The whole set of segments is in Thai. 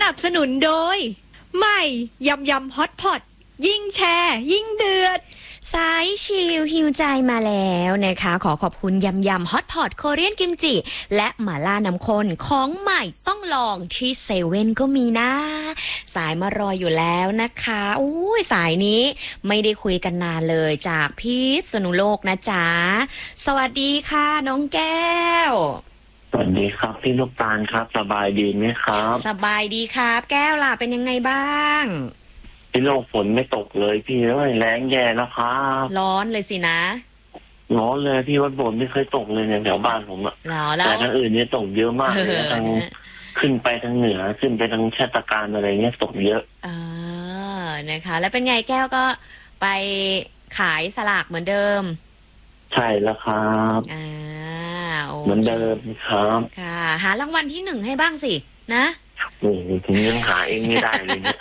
นับสนุนโดยใหม่ยำยำฮอตพอตยิ่งแชร์ยิ่งเดือดสายชิลฮิวใจมาแล้วนะคะขอขอบคุณยำยำฮอตพอตโคเรียนกิมจิและหม่าล่าน้ำข้นของใหม่ต้องลองที่เซเว่นก็มีนะสายมารออยู่แล้วนะคะอุ้ยสายนี้ไม่ได้คุยกันนานเลยจากพิษณุโลกนะจ๊ะสวัสดีค่ะน้องแก้วสวัสดีครับพี่ลูกตาลครับสบายดีไหมครับสบายดีครับแก้วล่ะเป็นยังไงบ้างพี่โลกฝนไม่ตกเลยพี่เอ้ยแล้งแย่แล้วครับร้อนเลยสินะร้อนเลยพี่วัดบนไม่เคยตกเลยเนี่ยแถวบ้านผมอะแต่ทางอื่นเนี่ยตกเยอะมากเลยทางขึ้นไปทางเหนือขึ้นไปทางชาติการอะไรเงี้ยตกเยอะนะคะแล้วเป็นไงแก้วก็ไปขายสลากเหมือนเดิมใช่แล้วครับเหมือนเดิมครับค่ะหารางวัลที่1ให้บ้างสินะถึงยังหาเองไม่ได้เลยเนี่ย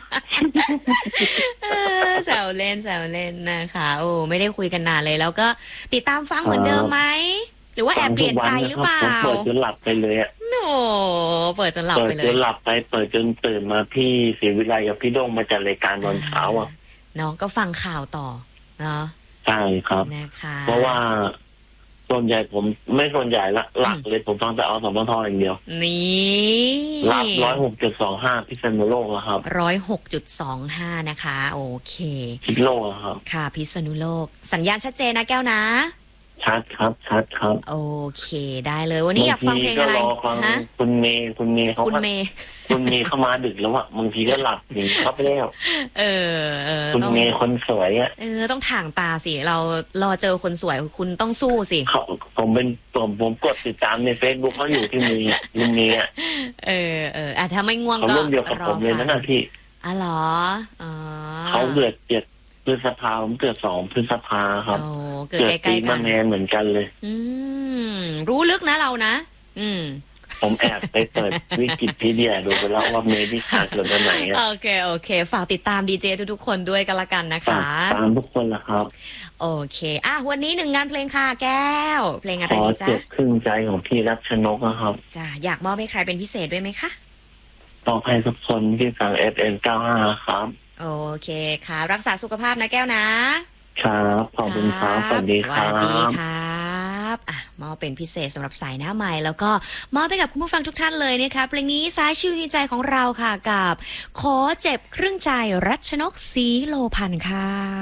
แซวเล่นนะคะโอ้ไม่ได้คุยกันนานเลยแล้วก็ติดตามฟังเหมือนเดิมไหมหรือว่าแอบเปลี่ยนใจหรือเปล่าเปิดจนหลับไปเลยอะโน่เปิดจนหลับไปเลยเปิดจนหลับไปเปิดจนตื่นมาพี่ศรีวิไลกับพี่โด้งมาจัดรายการตอนเช้าอ่ะเนาะก็ฟังข่าวต่อเนาะใช่ครับนะคะเพราะว่าส่วนใหญ่ผมไม่ส่วนใหญ่ละหลักเลยผมฟังแต่อสมทอย่างเดียวนี่รับ106.25พิษณุโลกแล้วครับ 106.25นะคะโอเคพิษณุโลกครับค่ะพิษณุโลกสัญญาณชัดเจนนะแก้วนะชัดครับโอเคได้เลยวันนี้อยากฟังเพลงอะไรนะคุณเมย์เขาคุณเมย์เข้ามาดึกแล้วอะบางทีก็หลับหนีเข้าไปแล้วคุณเมย์คนสวยอะต้องถ่างตาสิเรารอเจอคนสวยคุณต้องสู้สิผมกดติดตามใน Facebook เขาอยู่ที่มีอะถ้าไม่ง่วงก็เขารุ่นเดียวกับผมเลยนะพี่เหรอเขาเกิดพฤษภาผมเกิด2 พฤษภาครับเกิดใกล้ๆกันเหมือนกันเลยรู้ลึกนะเรานะผมแอบไปเปิดวิกิพีเดียดูไปแล้วว่าเมดิคาเกิดวันไหนโอเคฝากติดตามดีเจทุกๆคนด้วยกันละกันนะคะตามทุกคนละครับโอเควันนี้1 งานเพลงค่ะแก้วเพลงอะไรดีจ๊ะขอเจ็บครึ่งใจของพี่รัชนกครับจ้ะอยากมอบให้ใครเป็นพิเศษด้วยไหมคะต่อให้ทุกคนที่ฟัง FN95 ครับโอเคค่ะรักษาสุขภาพนะแก้วนะครับขอบคุณครับสวัสดีครับสวัสดีครับมอบเป็นพิเศษสำหรับสายหน้าใหม่แล้วก็มอบไปกับคุณผู้ฟังทุกท่านเลยนะคะเพลงนี้สายชิวหิวใจของเราค่ะกับขอเจ็บครึ่งใจรัชนกศรีโลพันธ์ค่ะ